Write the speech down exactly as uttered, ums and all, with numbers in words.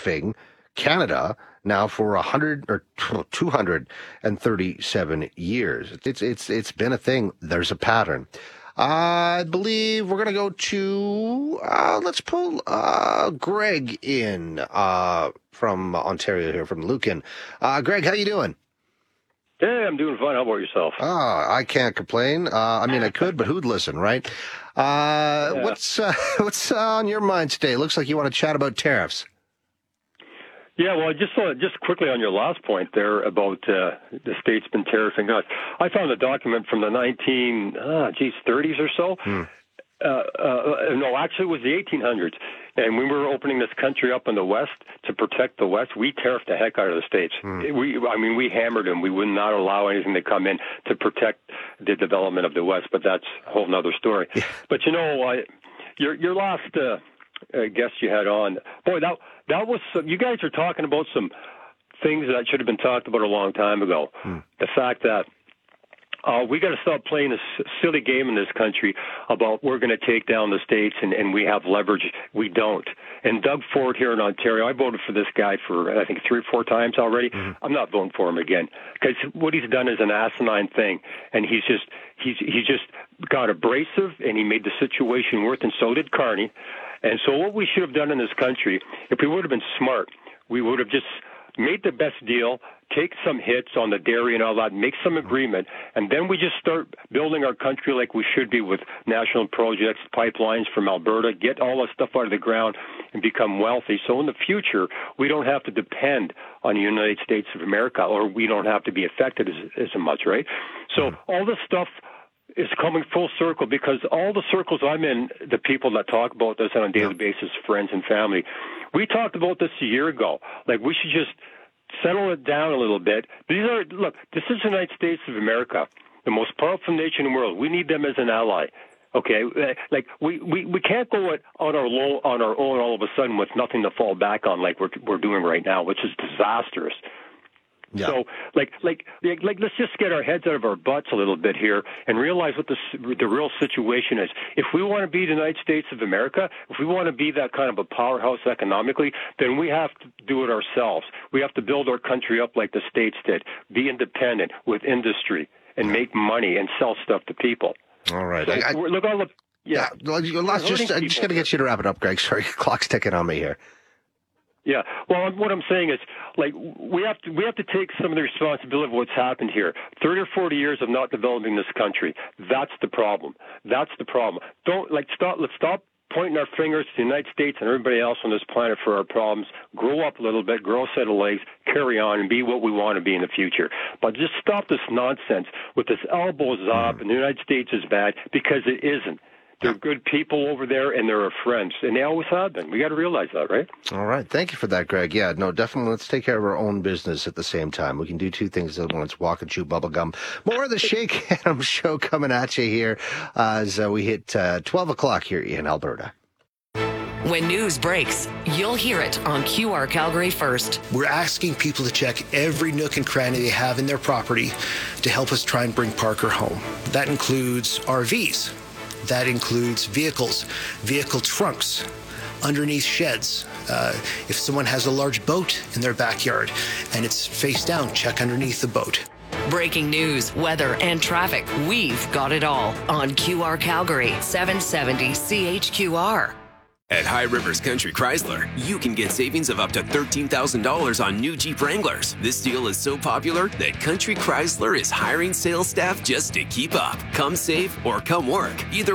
tariffing Canada now for one hundred or two hundred thirty-seven years. It's it's it's been a thing. There's a pattern. I believe we're going to go to, uh, let's pull uh, Greg in uh, from Ontario here, from Lucan. Uh, Greg, how you doing? Hey, I'm doing fine. How about yourself? Oh, I can't complain. Uh, I mean, I could, but who'd listen, right? Uh, yeah. What's uh, what's on your mind today? Looks like you want to chat about tariffs. Yeah, well, just uh, just quickly on your last point there about uh, the state's been tariffing us. I found a document from the nineteen, ah, geez, thirties or so. Hmm. Uh, uh, no, actually, it was the eighteen hundreds. And when we were opening this country up in the West to protect the West, we tariffed the heck out of the states. Hmm. We, I mean, we hammered them. We would not allow anything to come in to protect the development of the West. But that's a whole other story. Yeah. But you know, I, your your last uh, uh, guest you had on, boy, that. That was some, you guys are talking about some things that should have been talked about a long time ago. Hmm. The fact that uh, we got to stop playing this silly game in this country about we're going to take down the states and, and we have leverage. We don't. And Doug Ford here in Ontario, I voted for this guy for I think three or four times already. Hmm. I'm not voting for him again because what he's done is an asinine thing, and he's just he's he's just got abrasive, and he made the situation worse, and so did Carney. And so what we should have done in this country, if we would have been smart, we would have just made the best deal, take some hits on the dairy and all that, make some agreement, and then we just start building our country like we should be with national projects, pipelines from Alberta, get all that stuff out of the ground and become wealthy. So in the future, we don't have to depend on the United States of America, or we don't have to be affected as, as much, right? So all this stuff is coming full circle because all the circles I'm in, the people that talk about this on a daily basis, friends and family, we talked about this a year ago. Like, we should just settle it down a little bit. These are, look, this is the United States of America, the most powerful nation in the world. We need them as an ally. Okay, like we, we, we can't go it on our low, on our own all of a sudden with nothing to fall back on like we're we're doing right now, which is disastrous. Yeah. So, like, like, like, like, let's just get our heads out of our butts a little bit here and realize what the the real situation is. If we want to be the United States of America, if we want to be that kind of a powerhouse economically, then we have to do it ourselves. We have to build our country up like the states did, be independent with industry, and make money and sell stuff to people. All right. So, I, I, look, all the yeah. yeah let's just, I'm just going to get you to wrap it up, Greg. Sorry, clock's ticking on me here. Yeah. Well, what I'm saying is, like, we have to we have to take some of the responsibility of what's happened here. Thirty or forty years of not developing this country. That's the problem. That's the problem. Don't like stop. Let's stop pointing our fingers to the United States and everybody else on this planet for our problems. Grow up a little bit, grow a set of legs, carry on, and be what we want to be in the future. But just stop this nonsense with this elbows up and the United States is bad, because it isn't. They're good people over there, and they're our friends, and they always have been. We got to realize that, right? All right. Thank you for that, Greg. Yeah, no, definitely. Let's take care of our own business at the same time. We can do two things at once: walk and chew bubble gum. More of the Shake Adams Show coming at you here uh, as uh, we hit uh, twelve o'clock here in Alberta. When news breaks, you'll hear it on Q R Calgary first. We're asking people to check every nook and cranny they have in their property to help us try and bring Parker home. That includes R Vs. That includes vehicles, vehicle trunks, underneath sheds. Uh, if someone has a large boat in their backyard and it's face down, check underneath the boat. Breaking news, weather, and traffic. We've got it all on Q R Calgary, seven seventy C H Q R. At High Rivers Country Chrysler, you can get savings of up to thirteen thousand dollars on new Jeep Wranglers. This deal is so popular that Country Chrysler is hiring sales staff just to keep up. Come save or come work. Either